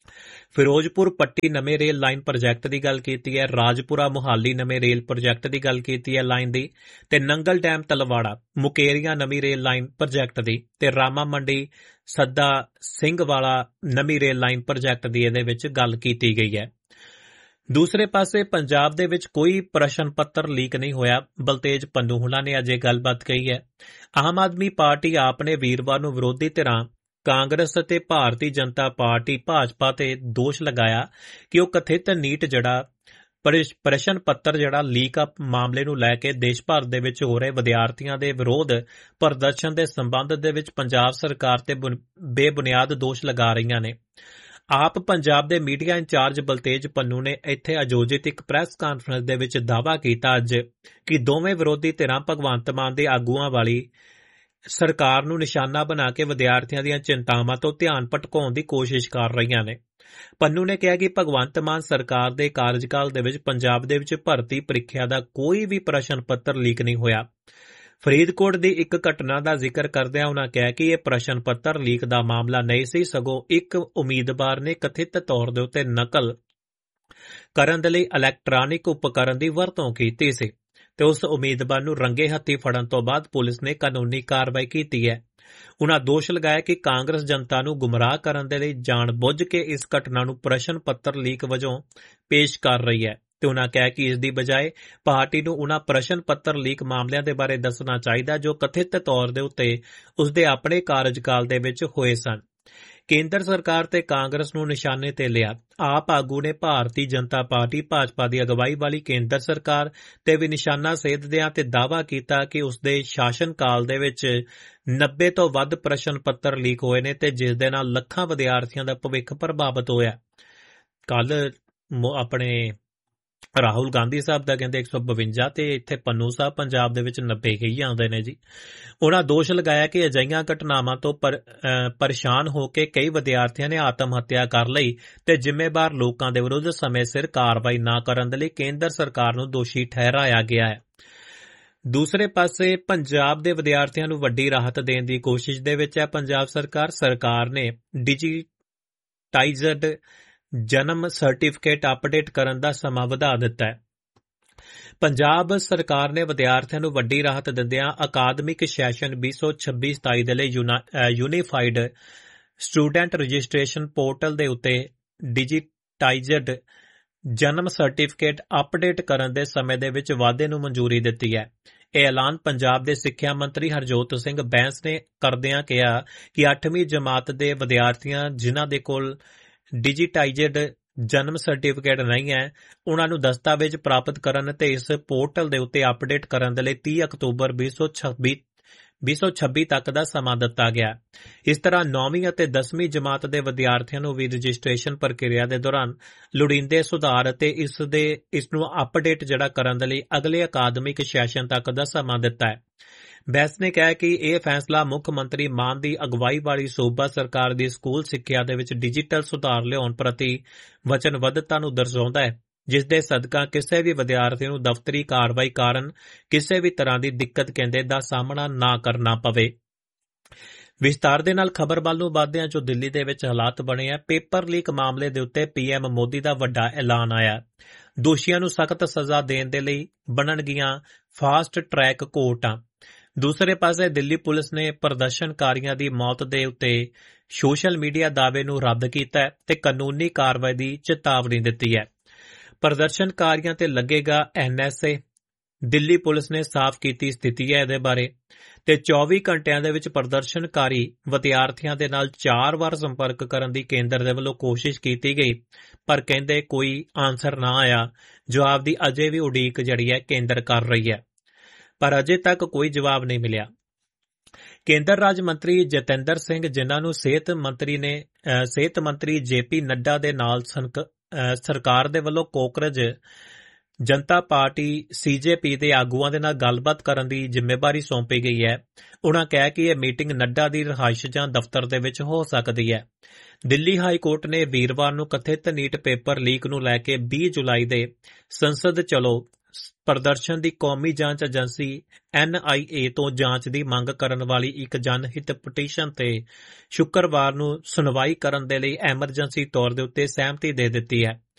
Speaker 2: ਫਿਰੋਜ਼ਪੁਰ ਪੱਟੀ ਨਵੇਂ ਰੇਲ ਲਾਈਨ ਪ੍ਰੋਜੈਕਟ ਦੀ ਗੱਲ ਕੀਤੀ ਹੈ, ਰਾਜਪੁਰਾ ਮੁਹਾਲੀ ਨਵੇਂ ਰੇਲ ਪ੍ਰੋਜੈਕਟ ਦੀ ਗੱਲ ਕੀਤੀ ਹੈ ਲਾਈਨ ਦੀ, ਤੇ ਨੰਗਲ ਡੈਮ ਤਲਵਾੜਾ ਮੁਕੇਰੀਆਂ ਨਵੀਂ ਰੇਲ ਲਾਈਨ ਪ੍ਰੋਜੈਕਟ ਦੀ, ਤੇ ਰਾਮਾ ਮੰਡੀ ਸੱਦਾ ਸਿੰਘ ਵਾਲਾ ਨਵੀਂ ਰੇਲ ਲਾਈਨ ਪ੍ਰੋਜੈਕਟ ਦੀ ਇਹਦੇ ਵਿੱਚ ਗੱਲ ਕੀਤੀ ਗਈ ਹੈ। ਦੂਸਰੇ ਪਾਸੇ ਪੰਜਾਬ ਦੇ ਵਿੱਚ ਕੋਈ ਪ੍ਰਸ਼ਨ ਪੱਤਰ ਲੀਕ ਨਹੀਂ ਹੋਇਆ, ਬਲਤੇਜ ਪੰਨੂ ਹੁਣਾਂ ਨੇ ਅਜੇ ਗੱਲਬਾਤ ਕਹੀ ਹੈ। ਆਮ ਆਦਮੀ ਪਾਰਟੀ ਆਪ ਨੇ ਵੀਰਵਾਰ ਨੂੰ ਵਿਰੋਧੀ ਧਿਰਾਂ ਕਾਂਗਰਸ ਅਤੇ ਭਾਰਤੀ ਜਨਤਾ ਪਾਰਟੀ ਭਾਜਪਾ ਤੇ ਦੋਸ਼ ਲਗਾਇਆ ਕਿ ਉਹ ਕਥਿਤ ਨੀਟ ਜਿਹੜਾ ਪ੍ਰਸ਼ਨ ਪੱਤਰ ਜਿਹੜਾ ਲੀਕ ਅਪ ਮਾਮਲੇ ਨੂੰ ਲੈ ਕੇ ਦੇਸ਼ ਭਰ ਦੇ ਵਿੱਚ ਹੋ ਰਹੇ ਵਿਦਿਆਰਥੀਆਂ ਦੇ ਵਿਰੋਧ ਪ੍ਰਦਰਸ਼ਨ ਦੇ ਸੰਬੰਧ ਦੇ ਵਿੱਚ ਪੰਜਾਬ ਸਰਕਾਰ ਤੇ ਬੇਬੁਨਿਆਦ ਦੋਸ਼ ਲਗਾ ਰਹੀਆਂ ਨੇ। ਆਪ ਪੰਜਾਬ ਦੇ ਮੀਡੀਆ ਇੰਚਾਰਜ ਬਲਤੇਜ ਪੰਨੂ ਨੇ ਇੱਥੇ ਆਯੋਜਿਤ ਇੱਕ ਪ੍ਰੈਸ ਕਾਨਫਰੰਸ ਦੇ ਵਿੱਚ ਦਾਅਵਾ ਕੀਤਾ ਅੱਜ ਕਿ ਦੋਵੇਂ ਵਿਰੋਧੀ ਧਿਰਾਂ ਭਗਵੰਤ ਮਾਨ ਦੇ ਆਗੂਆਂ ਵਾਲੀ ਸਰਕਾਰ ਨੂੰ ਨਿਸ਼ਾਨਾ ਬਣਾ ਕੇ ਵਿਦਿਆਰਥੀਆਂ ਦੀਆਂ ਚਿੰਤਾਵਾਂ ਤੋਂ ਧਿਆਨ ਭਟਕਾਉਣ ਦੀ ਕੋਸ਼ਿਸ਼ ਕਰ ਰਹੀਆਂ ਨੇ। ਪੰਨੂ ਨੇ ਕਿਹਾ ਕਿ ਭਗਵੰਤ ਮਾਨ ਸਰਕਾਰ ਦੇ ਕਾਰਜਕਾਲ ਦੇ ਵਿੱਚ ਪੰਜਾਬ ਦੇ ਵਿੱਚ ਭਰਤੀ ਪ੍ਰੀਖਿਆ ਦਾ ਕੋਈ ਵੀ ਪ੍ਰਸ਼ਨ ਪੱਤਰ ਲੀਕ ਨਹੀਂ ਹੋਇਆ। ਫਰੀਦਕੋਟ ਦੀ ਇੱਕ ਘਟਨਾ ਦਾ ਜ਼ਿਕਰ ਕਰਦਿਆਂ ਉਨ੍ਹਾਂ ਕਿਹਾ ਕਿ ਇਹ ਪ੍ਰਸ਼ਨ ਪੱਤਰ ਲੀਕ ਦਾ ਮਾਮਲਾ ਨਹੀਂ ਸੀ, ਸਗੋਂ ਇੱਕ ਉਮੀਦਵਾਰ ਨੇ ਕਥਿਤ ਤੌਰ ਦੇ ਉੱਤੇ ਨਕਲ ਕਰਨ ਦੇ ਲਈ ਇਲੈਕਟ੍ਰਾਨਿਕ ਉਪਕਰਨ ਦੀ ਵਰਤੋਂ ਕੀਤੀ ਸੀ ਤੇ ਉਸ ਉਮੀਦਵਾਰ ਨੂੰ ਰੰਗੇ ਹੱਥੀਂ ਫੜਨ ਤੋਂ ਬਾਅਦ ਪੁਲਿਸ ਨੇ ਕਾਨੂੰਨੀ ਕਾਰਵਾਈ ਕੀਤੀ ਹੈ। ਉਨ੍ਹਾਂ ਦੋਸ਼ ਲਗਾਇਆ ਕਿ ਕਾਂਗਰਸ ਜਨਤਾ ਨੂੰ ਗੁੰਮਰਾਹ ਕਰਨ ਦੇ ਲਈ ਜਾਣ-ਬੁੱਝ ਕੇ ਇਸ ਘਟਨਾ ਨੂੰ ਪ੍ਰਸ਼ਨ ਪੱਤਰ ਲੀਕ ਵਜੋਂ ਪੇਸ਼ ਕਰ ਰਹੀ ਹੈ ਤੇ ਉਨ੍ਹਾਂ ਕਿਹਾ ਕਿ ਇਸ ਦੀ ਬਜਾਏ ਪਾਰਟੀ ਨੂੰ ਉਨ੍ਹਾਂ ਪ੍ਰਸ਼ਨ ਪੱਤਰ ਲੀਕ ਮਾਮਲਿਆਂ ਦੇ ਬਾਰੇ ਦੱਸਣਾ ਚਾਹੀਦਾ ਜੋ ਕਥਿਤ ਤੌਰ ਦੇ ਉੱਤੇ ਉਸਦੇ ਆਪਣੇ ਕਾਰਜਕਾਲ ਦੇ ਵਿੱਚ ਹੋਏ ਸਨ। ਕੇਂਦਰ ਸਰਕਾਰ ਤੇ ਕਾਂਗਰਸ ਨੂੰ ਨਿਸ਼ਾਨੇ ਤੇ ਲਿਆ। ਆਪ ਆਗੂ ਨੇ ਭਾਰਤੀ ਜਨਤਾ ਪਾਰਟੀ ਭਾਜਪਾ ਦੀ ਅਗਵਾਈ ਵਾਲੀ ਕੇਂਦਰ ਸਰਕਾਰ ਤੇ ਵੀ ਨਿਸ਼ਾਨਾ ਸੇਧਦਿਆਂ ਤੇ ਦਾਅਵਾ ਕੀਤਾ ਕਿ ਉਸਦੇ ਸ਼ਾਸਨ ਕਾਲ ਦੇ ਵਿੱਚ ਨੱਬੇ ਤੋਂ ਵੱਧ ਪ੍ਰਸ਼ਨ ਪੱਤਰ ਲੀਕ ਹੋਏ ਨੇ ਤੇ ਜਿਸ ਦੇ ਨਾਲ ਲੱਖਾਂ ਵਿਦਿਆਰਥੀਆਂ ਦਾ ਭਵਿੱਖ ਪ੍ਰਭਾਵਿਤ ਹੋਇਆ। ਕੱਲ ਆਪਣੇ ਰਾਹੁਲ ਗਾਂਧੀ ਸਾਹਿਬ ਦਾ ਕਹਿੰਦੇ ਇੱਕ ਸੌ ਬਵੰਜਾ ਤੇ ਇੱਥੇ ਪੰਨੂ ਸਾਹਿਬ ਪੰਜਾਬ ਦੇ ਵਿੱਚ ਨੱਬੇ ਕਹੀ ਆਉਂਦੇ ਨੇ ਜੀ। ਉਹਨਾਂ ਦੋਸ਼ ਲਗਾਇਆ ਕਿ ਅਜਿਹੀਆਂ ਘਟਨਾਵਾਂ ਤੋਂ ਪਰੇਸ਼ਾਨ ਹੋ ਕੇ ਕਈ ਵਿਦਿਆਰਥੀਆਂ ਨੇ ਆਤਮ ਹੱਤਿਆ ਕਰ ਲਈ ਤੇ ਜ਼ਿੰਮੇਵਾਰ ਲੋਕਾਂ ਦੇ ਵਿਰੁੱਧ ਸਮੇਂ ਸਿਰ ਕਾਰਵਾਈ ਨਾ ਕਰਨ ਦੇ ਲਈ ਕੇਂਦਰ ਸਰਕਾਰ ਨੂੰ ਦੋਸ਼ੀ ਠਹਿਰਾਇਆ ਗਿਆ ਹੈ। ਦੂਸਰੇ ਪਾਸੇ ਪੰਜਾਬ ਦੇ ਵਿਦਿਆਰਥੀਆਂ ਨੂੰ ਵੱਡੀ ਰਾਹਤ ਦੇਣ ਦੀ ਕੋਸ਼ਿਸ਼ ਦੇ ਵਿੱਚ ਹੈ ਪੰਜਾਬ ਸਰਕਾਰ। ਸਰਕਾਰ ਨੇ ਡਿਜੀਟਾਈਜ਼ਡ ਜਨਮ ਸਰਟੀਫਿਕੇਟ ਅਪਡੇਟ ਕਰਨ ਦਾ ਸਮਾਂ ਵਧਾ ਦਿੱਤਾ ਹੈ। ਪੰਜਾਬ ਸਰਕਾਰ ਨੇ ਵਿਦਿਆਰਥੀਆਂ ਨੂੰ ਵੱਡੀ ਰਾਹਤ ਦਿੰਦਿਆਂ ਅਕਾਦਮਿਕ ਸੈਸ਼ਨ ਵੀਹ ਸੌ ਛੱਬੀ ਸਤਾਈ ਦੇ ਲਈ ਯੂਨੀਫਾਈਡ ਸਟੂਡੈਂਟ ਰਜਿਸਟ੍ਰੇਸ਼ਨ ਪੋਰਟਲ ਦੇ ਉੱਤੇ ਡਿਜੀਟਾਈਜ਼ਡ ਜਨਮ ਸਰਟੀਫਿਕੇਟ ਅਪਡੇਟ ਕਰਨ ਦੇ ਸਮੇਂ ਦੇ ਵਿੱਚ ਵਾਧੇ ਨੂੰ ਮਨਜ਼ੂਰੀ ਦਿੱਤੀ ਹੈ। ਇਹ ਐਲਾਨ ਪੰਜਾਬ ਦੇ ਸਿੱਖਿਆ ਮੰਤਰੀ ਹਰਜੋਤ ਸਿੰਘ ਬੈਂਸ ਨੇ ਕਰਦਿਆਂ ਕਿਹਾ ਕਿ ਅੱਠਵੀਂ ਜਮਾਤ ਦੇ ਵਿਦਿਆਰਥੀਆਂ ਜਿਨ੍ਹਾਂ ਦੇ ਕੋਲ ਡਿਜੀਟਾਈਜ਼ਡ ਜਨਮ ਸਰਟੀਫਿਕੇਟ ਨਹੀਂ ਹੈ ਉਹਨਾਂ ਨੂੰ ਦਸਤਾਵੇਜ਼ ਪ੍ਰਾਪਤ ਕਰਨ ਤੇ ਇਸ ਪੋਰਟਲ ਦੇ ਉੱਤੇ ਅਪਡੇਟ ਕਰਨ ਦੇ ਲਈ ਤੀਹ ਅਕਤੂਬਰ ਵੀਹ ਸੌ ਛੱਬੀ ਤੱਕ ਦਾ ਸਮਾਂ ਦਿੱਤਾ ਗਿਆ। ਇਸ ਤਰ੍ਹਾਂ ਨੌਵੀਂ ਅਤੇ ਦਸਵੀਂ ਜਮਾਤ ਦੇ ਵਿਦਿਆਰਥੀਆਂ ਨੂੰ ਵੀ ਰਜਿਸਟ੍ਰੇਸ਼ਨ ਪ੍ਰਕਿਰਿਆ ਦੇ ਦੌਰਾਨ ਲੋੜੀਂਦੇ ਸੁਧਾਰ ਅਤੇ ਇਸ ਦੇ ਇਸ ਨੂੰ ਅਪਡੇਟ ਜਿਹੜਾ ਕਰਨ ਦੇ ਲਈ ਅਗਲੇ ਅਕਾਦਮਿਕ ਸੈਸ਼ਨ ਤੱਕ ਦਾ ਸਮਾਂ ਦਿੱਤਾ ਹੈ। ਬੈਂਸ ਨੇ ਕਿਹਾ ਕਿ ਇਹ ਫੈਸਲਾ ਮੁੱਖ ਮੰਤਰੀ ਮਾਨ ਦੀ ਅਗਵਾਈ ਵਾਲੀ ਸੂਬਾ ਸਰਕਾਰ ਦੀ ਸਕੂਲ ਸਿੱਖਿਆ ਦੇ ਵਿੱਚ ਡਿਜੀਟਲ ਸੁਧਾਰ ਲਿਆਉਣ ਪ੍ਰਤੀ ਵਚਨਬੱਧਤਾ ਨੂੰ ਦਰਸਾਉਂਦਾ ਹੈ, ਜਿਸ ਦੇ ਸਦਕਾ ਕਿਸੇ ਵੀ ਵਿਦਿਆਰਥੀ ਨੂੰ ਦਫ਼ਤਰੀ ਕਾਰਵਾਈ ਕਾਰਨ ਕਿਸੇ ਵੀ ਤਰ੍ਹਾਂ ਦੀ ਦਿੱਕਤ ਕਹਿੰਦੇ ਦਾ ਸਾਹਮਣਾ ਨਾ ਕਰਨਾ ਪਵੇ। ਵਿਸਤਾਰ ਦੇ ਨਾਲ ਖਬਰ ਵੱਲ ਨੂੰ ਵਧਦਿਆਂ ਜੋ ਦਿੱਲੀ ਦੇ ਵਿੱਚ ਹਾਲਾਤ ਬਣੇ ਆ, ਪੇਪਰ ਲੀਕ ਮਾਮਲੇ ਦੇ ਉੱਤੇ ਪੀਐਮ ਮੋਦੀ ਦਾ ਵੱਡਾ ਐਲਾਨ ਆਇਆ। ਦੋਸ਼ੀਆਂ ਨੂੰ ਸਖਤ ਸਜ਼ਾ ਦੇਣ ਦੇ ਲਈ ਬਣਨਗੀਆਂ ਫਾਸਟ ਟਰੈਕ ਕੋਰਟਾਂ। ਦੂਸਰੇ ਪਾਸੇ ਦਿੱਲੀ ਪੁਲਿਸ ਨੇ ਪ੍ਰਦਰਸ਼ਨਕਾਰੀਆਂ ਦੀ ਮੌਤ ਦੇ ਉੱਤੇ ਸੋਸ਼ਲ ਮੀਡੀਆ ਦਾਅਵੇ ਨੂੰ ਰੱਦ ਕੀਤਾ ਤੇ ਕਾਨੂੰਨੀ ਕਾਰਵਾਈ ਦੀ ਚੇਤਾਵਨੀ ਦਿੱਤੀ ਹੈ। ਪ੍ਰਦਰਸ਼ਨਕਾਰੀਆਂ ਤੇ ਲੱਗੇਗਾ ਐਨਐਸਏ। ਦਿੱਲੀ ਪੁਲਿਸ ਨੇ ਸਾਫ਼ ਕੀਤੀ ਸਥਿਤੀ ਹੈ ਇਹਦੇ ਬਾਰੇ ਤੇ ਚੌਵੀ ਘੰਟਿਆਂ ਦੇ ਵਿੱਚ ਪ੍ਰਦਰਸ਼ਨਕਾਰੀ ਵਿਦਿਆਰਥੀਆਂ ਦੇ ਨਾਲ ਚਾਰ ਵਾਰ ਸੰਪਰਕ ਕਰਨ ਦੀ ਕੇਂਦਰ ਦੇ ਵੱਲੋਂ ਕੋਸ਼ਿਸ਼ ਕੀਤੀ ਗਈ, ਪਰ ਕਹਿੰਦੇ ਕੋਈ ਆਨਸਰ ਨਾ ਆਇਆ। ਜਵਾਬ ਦੀ ਅਜੇ ਵੀ ਉਡੀਕ ਜਿਹੜੀ ਹੈ ਕੇਂਦਰ ਕਰ ਰਹੀ ਹੈ, ਪਰ ਅਜੇ ਤੱਕ ਕੋਈ ਜਵਾਬ ਨਹੀਂ ਮਿਲਿਆ। ਕੇਂਦਰ ਰਾਜ ਮੰਤਰੀ ਜਤਿੰਦਰ ਸਿੰਘ, ਜਿਨ੍ਹਾਂ ਨੂੰ ਸਿਹਤ ਮੰਤਰੀ ਨੇ ਸਿਹਤ ਮੰਤਰੀ ਜੇਪੀ ਨੱਡਾ ਦੇ ਨਾਲ ਸਰਕਾਰ ਦੇ ਵੱਲੋਂ ਕੋਕਰਜ ਜਨਤਾ ਪਾਰਟੀ ਸੀਜੇਪੀ ਦੇ ਆਗੂਆਂ ਦੇ ਨਾਲ ਗੱਲਬਾਤ ਕਰਨ ਦੀ ਜ਼ਿੰਮੇਵਾਰੀ ਸੌਂਪੀ ਗਈ ਹੈ। ਉਨ੍ਹਾਂ ਕਿਹਾ ਕਿ ਇਹ ਮੀਟਿੰਗ ਨੱਡਾ ਦੀ ਰਿਹਾਇਸ਼ ਜਾਂ ਦਫ਼ਤਰ ਦੇ ਵਿੱਚ ਹੋ ਸਕਦੀ ਹੈ। ਦਿੱਲੀ ਹਾਈ ਕੋਰਟ ਨੇ ਵੀਰਵਾਰ ਨੂੰ ਕਥਿਤ ਨੀਟ ਪੇਪਰ ਲੀਕ ਨੂੰ ਲੈ ਕੇ ਵੀਹ ਜੁਲਾਈ ਦੇ ਸੰਸਦ ਚਲੋ ਪ੍ਰਦਰਸ਼ਨ ਦੀ ਕੌਮੀ ਜਾਂਚ ਏਜੰਸੀ ਐਨ ਆਈ ਏ ਤੋਂ ਜਾਂਚ ਦੀ ਮੰਗ ਕਰਨ ਵਾਲੀ ਇੱਕ ਜਨਹਿਤ ਪਟੀਸ਼ਨ ਤੇ ਸ਼ੁੱਕਰਵਾਰ ਨੂੰ ਸੁਣਵਾਈ ਕਰਨ ਦੇ ਲਈ ਐਮਰਜੈਂਸੀ ਤੌਰ ਦੇ ਉੱਤੇ ਸਹਿਮਤੀ ਦੇ ਦਿੱਤੀ ਹੈ।